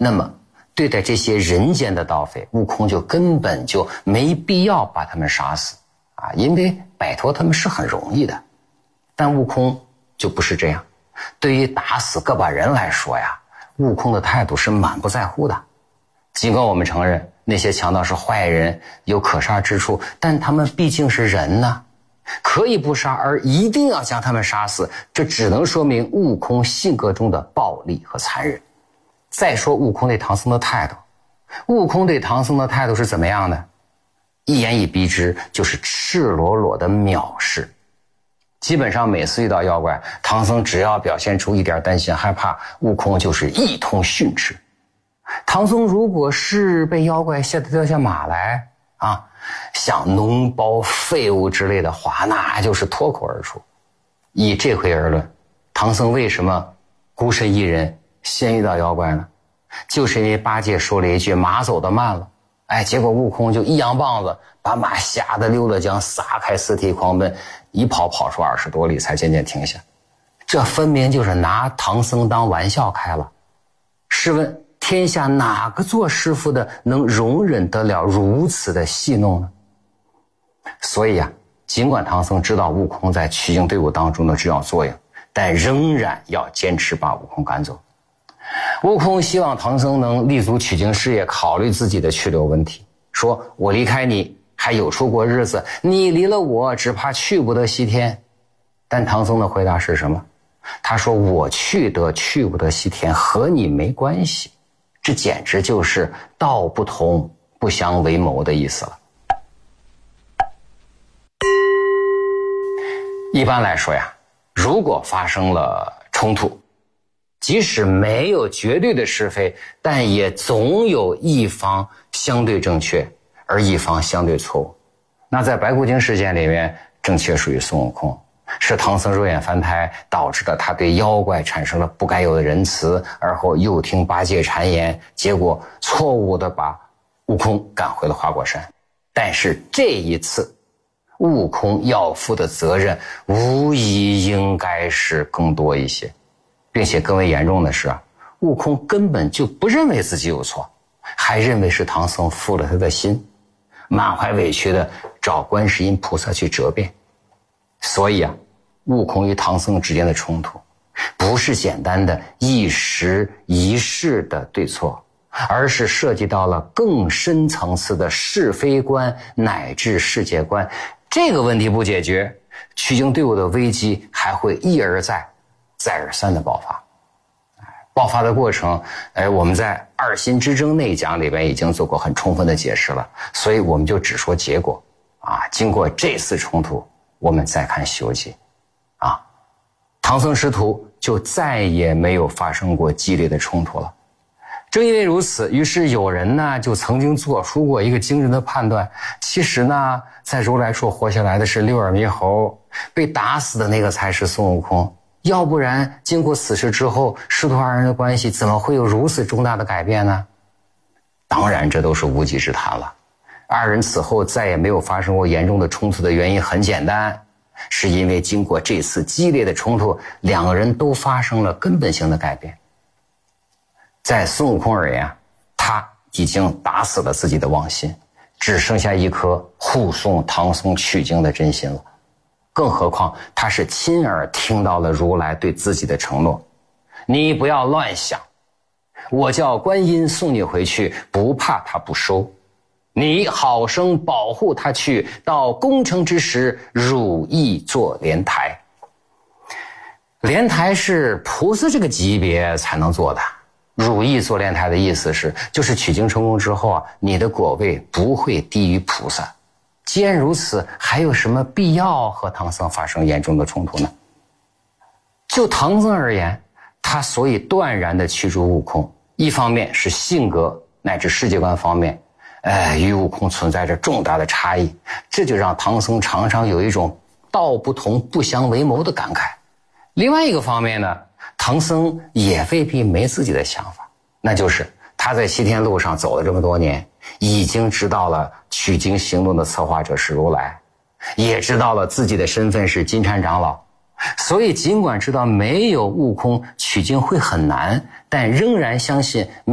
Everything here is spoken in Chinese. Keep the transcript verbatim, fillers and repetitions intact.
那么对待这些人间的盗匪，悟空就根本就没必要把他们杀死啊，因为摆脱他们是很容易的。但悟空就不是这样，对于打死个把人来说呀，悟空的态度是满不在乎的。尽管我们承认那些强盗是坏人，有可杀之处，但他们毕竟是人呢，可以不杀而一定要将他们杀死，这只能说明悟空性格中的暴力和残忍。再说悟空对唐僧的态度，悟空对唐僧的态度是怎么样的？一言以蔽之，就是赤裸裸的藐视。基本上每次遇到妖怪，唐僧只要表现出一点担心害怕，悟空就是一通训斥。唐僧如果是被妖怪吓得掉下马来啊，像脓包废物之类的话，那就是脱口而出。以这回而论，唐僧为什么孤身一人先遇到妖怪呢？就是因为八戒说了一句马走得慢了，哎，结果悟空就一扬棒子把马吓得溜了缰，撒开四蹄狂奔，一跑跑出二十多里才渐渐停下。这分明就是拿唐僧当玩笑开了。试问天下哪个做师傅的能容忍得了如此的戏弄呢？所以啊，尽管唐僧知道悟空在取经队伍当中的重要作用，但仍然要坚持把悟空赶走。悟空希望唐僧能立足取经事业，考虑自己的去留问题，说我离开你还有出国日子，你离了我只怕去不得西天。但唐僧的回答是什么？他说我去得去不得西天和你没关系，这简直就是道不同不相为谋的意思了。一般来说呀，如果发生了冲突，即使没有绝对的是非，但也总有一方相对正确，而一方相对错误。那在白骨精事件里面，正确属于孙悟空，是唐僧肉眼凡胎导致的他对妖怪产生了不该有的仁慈，而后又听八戒谗言，结果错误的把悟空赶回了花果山。但是这一次悟空要负的责任无疑应该是更多一些，并且更为严重的是啊，悟空根本就不认为自己有错，还认为是唐僧负了他的心，满怀委屈的找观世音菩萨去责辩。所以啊，悟空与唐僧之间的冲突不是简单的一时一事的对错，而是涉及到了更深层次的是非观乃至世界观。这个问题不解决，取经队伍的危机还会一而再再而三的爆发。爆发的过程，哎，我们在二心之争那一讲里边已经做过很充分的解释了，所以我们就只说结果啊。经过这次冲突，我们再看《西游记》啊，唐僧师徒就再也没有发生过激烈的冲突了。正因为如此，于是有人呢就曾经做出过一个惊人的判断，其实呢，在如来处活下来的是六耳猕猴，被打死的那个才是孙悟空。要不然经过此事之后，师徒二人的关系怎么会有如此重大的改变呢？当然这都是无稽之谈了。二人此后再也没有发生过严重的冲突的原因很简单，是因为经过这次激烈的冲突，两个人都发生了根本性的改变。在孙悟空而言，他已经打死了自己的妄心，只剩下一颗护送唐僧取经的真心了。更何况他是亲耳听到了如来对自己的承诺，你不要乱想，我叫观音送你回去，不怕他不收，你好生保护他去，到功成之时，汝亦坐莲台。莲台是菩萨这个级别才能做的，汝亦坐莲台的意思是，就是取经成功之后啊，你的果位不会低于菩萨。既然如此，还有什么必要和唐僧发生严重的冲突呢？就唐僧而言，他所以断然的驱逐悟空，一方面是性格乃至世界观方面，呃，与悟空存在着重大的差异，这就让唐僧常常有一种道不同不相为谋的感慨。另外一个方面呢，唐僧也未必没自己的想法，那就是他在西天路上走了这么多年，已经知道了取经行动的策划者是如来，也知道了自己的身份是金蝉长老，所以尽管知道没有悟空取经会很难，但仍然相信